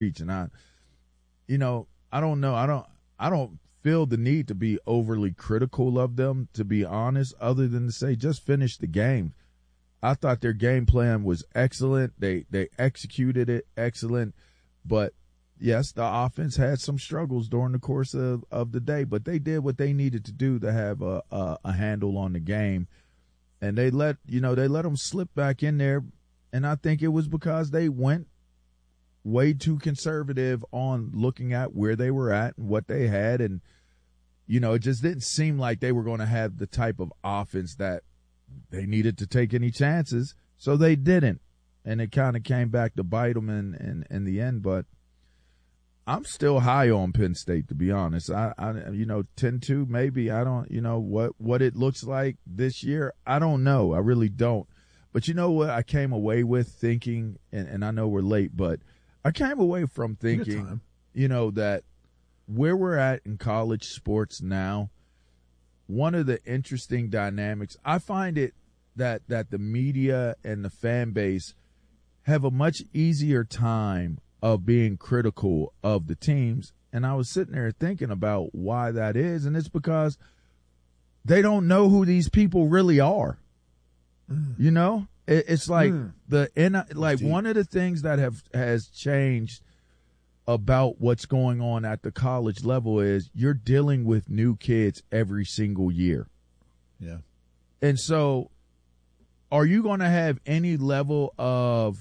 And I don't know. I don't feel the need to be overly critical of them, to be honest, other than to say just finish the game. I thought their game plan was excellent. They executed it excellent. But yes, the offense had some struggles during the course of the day, but they did what they needed to do to have a handle on the game. And they let them slip back in there. And I think it was because they went way too conservative on looking at where they were at and what they had. And, it just didn't seem like they were going to have the type of offense that they needed to take any chances. So they didn't. And it kind of came back to bite them in the end. But I'm still high on Penn State, to be honest. I 10-2 maybe. I don't, what it looks like this year. I don't know. I really don't. But you know what I came away with thinking, and I know we're late, but I came away from thinking, that where we're at in college sports now, one of the interesting dynamics, I find it that the media and the fan base have a much easier time of being critical of the teams. And I was sitting there thinking about why that is, and it's because they don't know who these people really are. It's like one of the things that has changed about what's going on at the college level is you're dealing with new kids every single year. Yeah. And so are you going to have any level of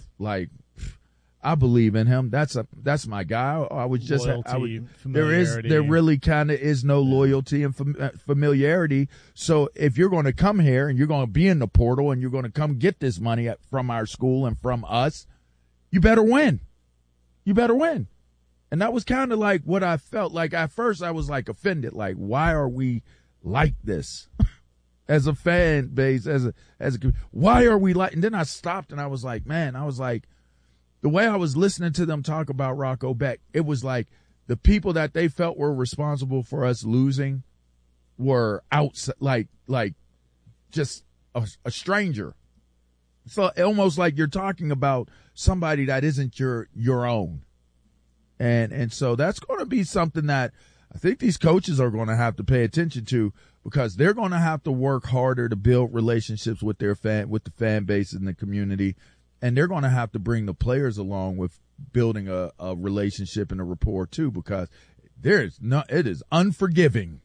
I believe in him. That's my guy. I would just loyalty, there really kind of is no loyalty and familiarity. So if you're going to come here and you're going to be in the portal and you're going to come get this money from our school and from us, you better win. You better win. And that was kind of like what I felt like. At first I was offended. Why are we like this? As a fan base, why are we like, and then I stopped and I was like, the way I was listening to them talk about Rocco Beck, it was like the people that they felt were responsible for us losing were outside, just a stranger. So almost like you're talking about somebody that isn't your own. And so that's going to be something that I think these coaches are going to have to pay attention to, because they're going to have to work harder to build relationships with the fan base and the community. And they're going to have to bring the players along with building a relationship and a rapport too, because it is unforgiving,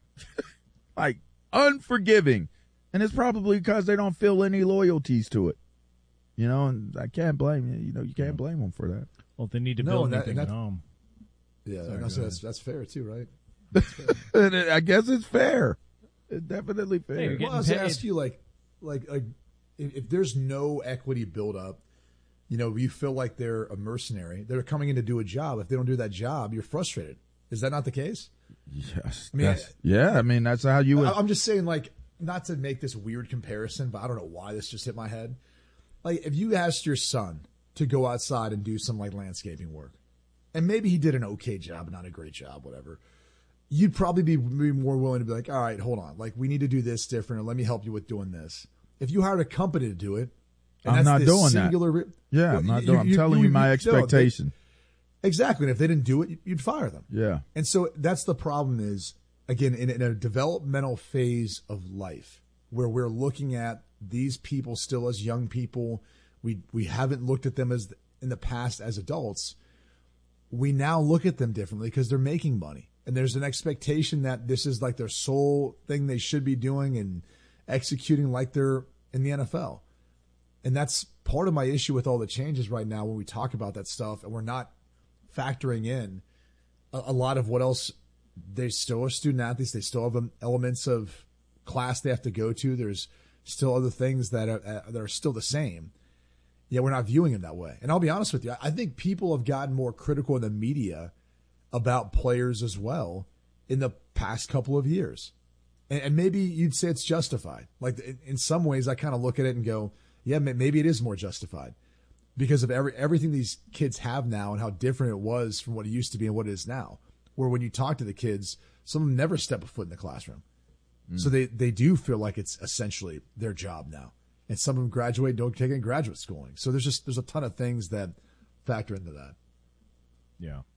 unforgiving. And it's probably because they don't feel any loyalties to it, and I can't blame you. You can't blame them for that. Well, if they need to build anything at home. Yeah. That's fair too, right? And I guess it's fair. It's definitely fair. Hey, I was going to ask you, if there's no equity build up, you feel like they're a mercenary. They're coming in to do a job. If they don't do that job, you're frustrated. Is that not the case? Yes. That's how you would. I'm just saying, not to make this weird comparison, but I don't know why this just hit my head. If you asked your son to go outside and do some landscaping work, and maybe he did an okay job, not a great job, whatever, you'd probably be more willing to be like, all right, hold on. We need to do this different, or let me help you with doing this. If you hired a company to do it, and I'm not doing that. Yeah, I'm not doing. I'm telling you my expectation. Exactly. And if they didn't do it, you'd fire them. Yeah. And so that's the problem is, again, in a developmental phase of life where we're looking at these people still as young people, we haven't looked at them as in the past as adults. We now look at them differently because they're making money. And there's an expectation that this is their sole thing they should be doing and executing like they're in the NFL. And that's part of my issue with all the changes right now when we talk about that stuff and we're not factoring in a lot of what else. They still are student athletes. They still have elements of class they have to go to. There's still other things that are still the same. Yet we're not viewing it that way. And I'll be honest with you, I think people have gotten more critical in the media about players as well in the past couple of years. And maybe you'd say it's justified. In some ways, I kind of look at it and go, yeah, maybe it is more justified because of everything these kids have now and how different it was from what it used to be and what it is now. Where when you talk to the kids, some of them never step a foot in the classroom. So they do feel like it's essentially their job now. And some of them graduate, don't take any graduate schooling. So there's a ton of things that factor into that. Yeah.